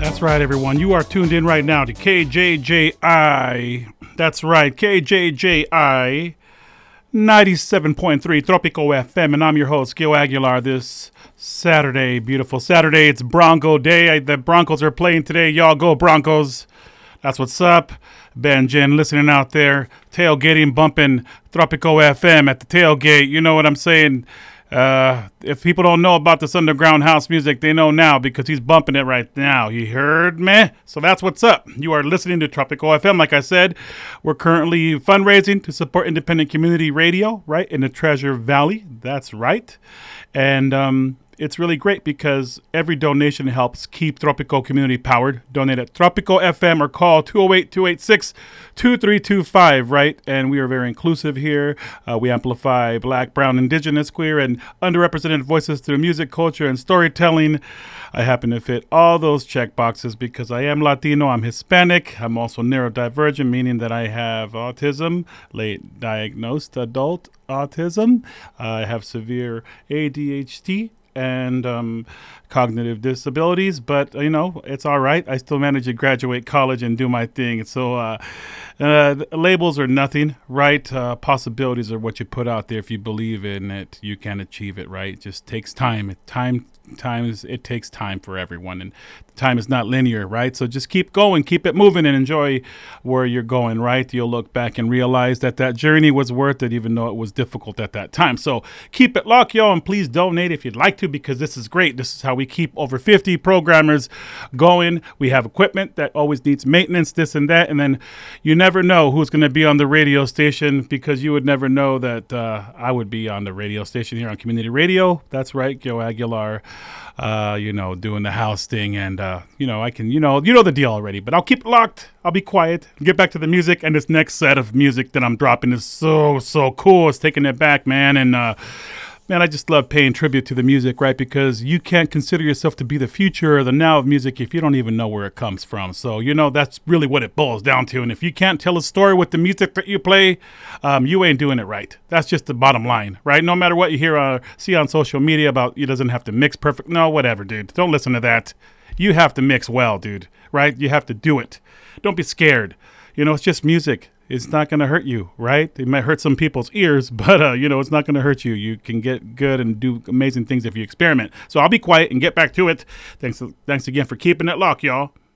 That's right, everyone. You are tuned in right now to KJJI. That's right, KJJI 97.3 Tropico FM, and I'm your host, Gil Aguilar. This Saturday, beautiful Saturday, it's Bronco Day. The Broncos are playing today. Y'all go Broncos. That's what's up. Ben Jen listening out there, tailgating, bumping Tropico FM at the tailgate. You know what I'm saying? If people don't know about this underground house music, they know now because he's bumping it right now. You heard me? So that's what's up. You are listening to Tropico FM. Like I said, we're currently fundraising to support independent community radio, right, in the Treasure Valley. That's right. And it's really great because every donation helps keep Tropico community powered. Donate at Tropico FM or call 208-286-2325, right? And we are very inclusive here. We amplify Black, Brown, Indigenous, queer, and underrepresented voices through music, culture, and storytelling. I happen to fit all those check boxes because I am Latino, I'm Hispanic, I'm also neurodivergent, meaning that I have autism, late diagnosed adult autism. I have severe ADHD and cognitive disabilities, but you know, it's all right. I still manage to graduate college and do my thing. So labels are nothing, right? Possibilities are what you put out there. If you believe in it, you can achieve it, right? It just takes time. It takes time for everyone, and time is not linear, right? So just keep going, keep it moving, and enjoy where you're going, right? You'll look back and realize that journey was worth it, even though it was difficult at that time. So keep it locked, y'all, and please donate if you'd like to, because this is great. This is how we keep over 50 programmers going. We have equipment that always needs maintenance, this and that, and then you never know who's going to be on the radio station, because you would never know that I would be on the radio station here on Community Radio. That's right, Gil Aguilar, doing the house thing, and I can, you know the deal already, but I'll keep it locked. I'll be quiet, get back to the music, and this next set of music that I'm dropping is so cool. It's taking it back, man, and man, I just love paying tribute to the music, right? Because you can't consider yourself to be the future or the now of music if you don't even know where it comes from. So, that's really what it boils down to. And if you can't tell a story with the music that you play, you ain't doing it right. That's just the bottom line, right? No matter what you hear or see on social media about it doesn't have to mix perfect. No, whatever, dude. Don't listen to that. You have to mix well, dude, right? You have to do it. Don't be scared. It's just music. It's not going to hurt you, right? It might hurt some people's ears, but, it's not going to hurt you. You can get good and do amazing things if you experiment. So I'll be quiet and get back to it. Thanks again for keeping it locked, y'all.